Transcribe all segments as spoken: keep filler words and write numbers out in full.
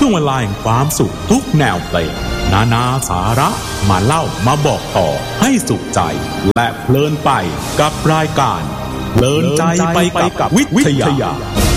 ช่วงเวลาแห่งความสุขทุกแนวเพลงนานาสาระมาเล่ามาบอกต่อให้สุขใจและเพลินไปกับรายการเพลินใจไปกับวิทยา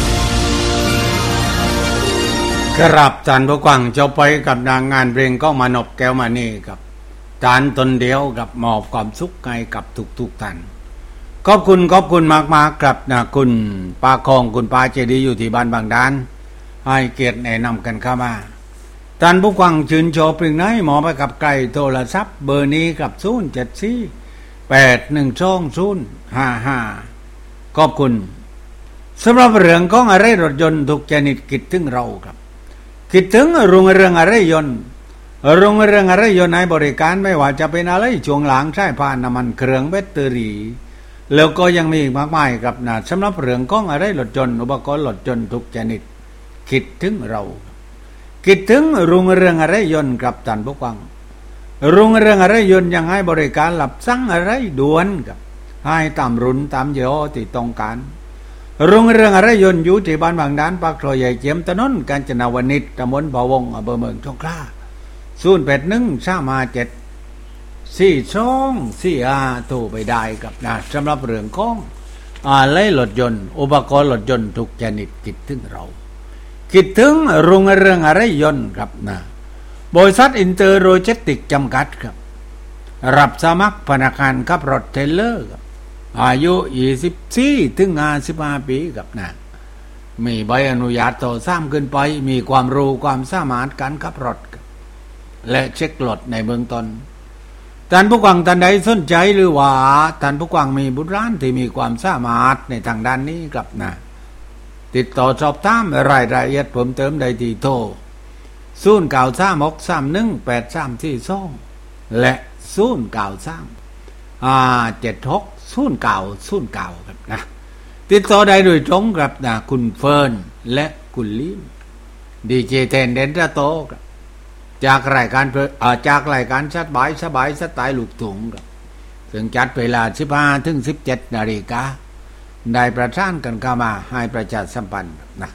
ครับท่านผู้ฟังจะไปกับนางงานเพลงก็มานบแก้วมานี่ครับจานตนเดียวกับมอบความสุขให้กับทุกๆท่านขอบคุณขอบคุณมากๆครับนะคุณปาคองคุณปาเจดีอยู่ที่บ้านบางดานให้เกียรติแนะนำกันเข้ามาท่านผู้ฟังชื่นชอบเพลงไหนหมอไปกับไกลโทรศัพท์เบอร์นี้กับศูนย์ เจ็ด สี่ แปด หนึ่ง สอง ศูนย์ ห้า ห้าขอบคุณสำหรับเรื่องของอะไรรถยนต์ทุกชนิดคิดถึงเราครับคิดถึงโรงเรื่องอะไรยนต์โรงเรื่องอะไรยนต์ให้บริการไม่ว่าจะเป็นอะไรช่วงหลังใช้ผ่านน้ำมันเครื่องแบตเตอรี่แล้วก็ยังมีอีกมากมายครับนะสำหรับเรื่องของอะไรรถยนต์อุปกรณ์รถยนต์ทุกชนิดคิดถึงเราคิดถึงโรงเรื่องอะไรยนต์กับท่านผู้ฟังโรงเรื่องอะไรยนต์ยังให้บริการหลับสั่งอะไรด่วนครับให้ตามรุ่นตามยี่ห้อที่ต้องการโรงเรื่องอะไรยนต์อยู่ที่บ้านบางดานปากซอยใหญ่เจียมถนนกาญจนาวนิชตำบลบ่าวงอำเภอเมืองสงขลาศูนย์ แปด หนึ่ง สาม ห้า เจ็ด สี่ สอง สี่ ห้าโทรไปได้ครับนะสำหรับเรื่องของอะไรรถยนต์อุปกรณ์รถยนต์ทุกชนิดคิดถึงเราคิดถึงโรงเรื่องอะไรยนต์ครับนะบริษัทอินเตอร์โลจิสติกจำกัดครับรับสมัครพนักงานขับรถเทรลเลอร์ครับอายุยี่สิบสี่ถึงห้าสิบห้าปีครับนะมีใบอนุญาตต่อสามขึ้นไปมีความรู้ความสามารถการขับรถและเช็ครถในเบื้องต้นท่านผู้ฟังท่านใดสนใจหรือว่าท่านผู้ฟังมีบุตรหลานที่มีความสามารถในทางด้านนี้ครับนะติดต่อสอบถามรายละเอียดเพิ่มเติมได้ที่โทรศูนย์ เก้า สาม หก สาม หนึ่ง แปด สาม สี่ สองและศูนย์ เก้า สาม ห้า เจ็ด หก ศูนย์ เก้า ศูนย์ เก้าครับนะติดต่อได้โดยตรงครับนะคุณเฟิร์นและคุณลิมดีเจแทนเดนโตครับจากรายการจากรายการสบายสบายสไตล์ลูกทุ่งครับถึงจัดเวลา สิบห้าถึงสิบเจ็ด นาฬิกาได้ประสานกันเข้ามาให้ประชาสัมพันธ์นะ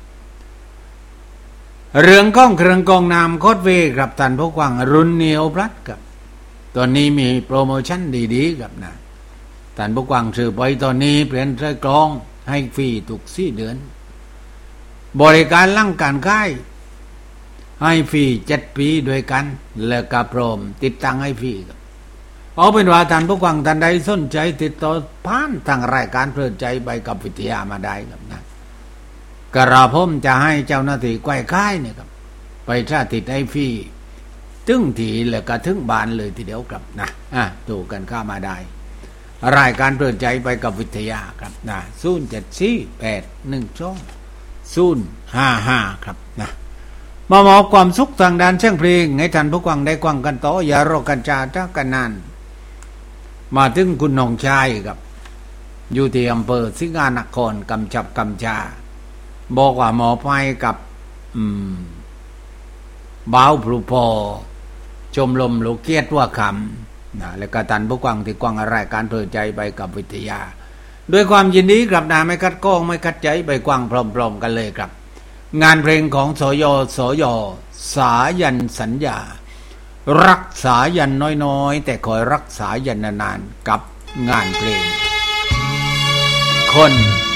เรื่องกล้องเครื่องกองน้ำโคตรเวครับท่านผู้ฟังรุ่นเนียวพลัดครับตอนนี้มีโปรโมชั่นดีๆครับนะท่านผู้ฟังซื้อไปตอนนี้เปลี่ยนใช้กล้องให้ฟรีทุกสี่เดือนบริการหลังการขายให้ฟรีเจ็ดปีด้วยกันแล้วก็พร้อมติดตั้งให้ฟรีครับเอาเป็นว่าท่านผู้ฟังท่านใดสนใจติดต่อผ่านทางรายการเพลินใจไปกับวิทยามาได้ครับนะกระผมจะให้เจ้าหน้าที่ใกล้ค่ายเนี่ยครับไปสาธิตให้ฟรีถึงที่แล้วก็ถึงบ้านเลยทีเดียวครับนะอ่ะดูกันเข้ามาได้รายการเพลินใจไปกับวิทยาครับนะศูนย์ เจ็ด สี่ แปด หนึ่ง สอง ศูนย์ ห้า ห้าครับนะมามอบความสุขทางด้านเสียงเพลงให้ท่านผู้ฟังได้ฟังกันต่ออย่ารอกันจาจ้ากันนานมาถึงคุณน้องชายครับอยู่ที่อำเภอสิงห์นครกำจับกำชาบอกว่าหมอไปกับอืมบ่าวพลูพอชมรมโลเกียรติว่าคำนะแล้วก็ท่านผู้ฟังที่ฟังรายการเพลินใจไปกับวิทยาด้วยความยินดีครับนะไม่คัดก้องไม่คัดใจไปฟังพร้อมๆกันเลยครับงานเพลงของสยสยสายันสัญญารักษายันน้อยๆแต่คอยรักษายันนานๆกับงานเพลงคน